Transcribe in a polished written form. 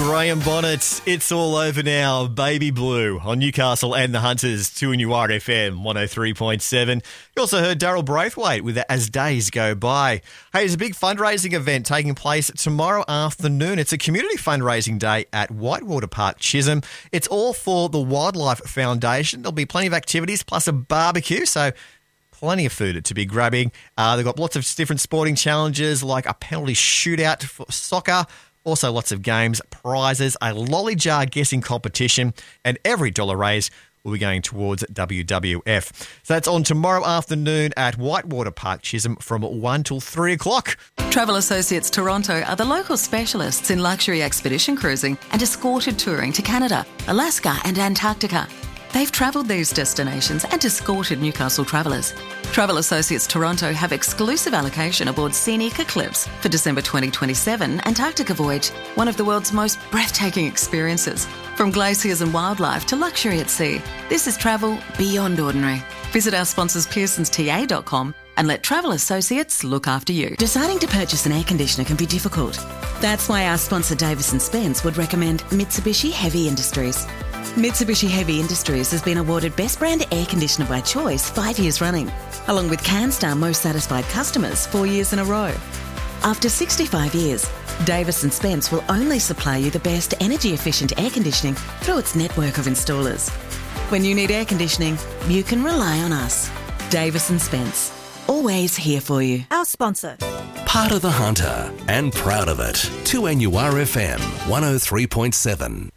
Graham Bonnet. It's all over now. Baby Blue on Newcastle and the Hunters, 2NURFM 103.7. You also heard Daryl Braithwaite with As Days Go By. Hey, there's a big fundraising event taking place tomorrow afternoon. It's a community fundraising day at Whitewater Park, Chisholm. It's all for the Wildlife Foundation. There'll be plenty of activities plus a barbecue, so plenty of food to be grabbing. They've got lots of different sporting challenges like a penalty shootout for soccer. Also lots of games, prizes, a lolly jar guessing competition, and every dollar raised will be going towards WWF. So that's on tomorrow afternoon at Whitewater Park, Chisholm from 1 till 3 o'clock. Travel Associates Toronto are the local specialists in luxury expedition cruising and escorted touring to Canada, Alaska and Antarctica. They've travelled these destinations and escorted Newcastle travellers. Travel Associates Toronto have exclusive allocation aboard Scenic Eclipse for December 2027 Antarctica voyage, one of the world's most breathtaking experiences. From glaciers and wildlife to luxury at sea, this is travel beyond ordinary. Visit our sponsors pearsonsta.com and let Travel Associates look after you. Deciding to purchase an air conditioner can be difficult. That's why our sponsor Davis & Spence would recommend Mitsubishi Heavy Industries. Mitsubishi Heavy Industries has been awarded Best Brand Air Conditioner by Choice 5 years running, along with CanStar Most Satisfied Customers 4 years in a row. After 65 years, Davis & Spence will only supply you the best energy-efficient air conditioning through its network of installers. When you need air conditioning, you can rely on us. Davis & Spence, always here for you. Our sponsor. Part of the Hunter and proud of it. 2NURFM 103.7.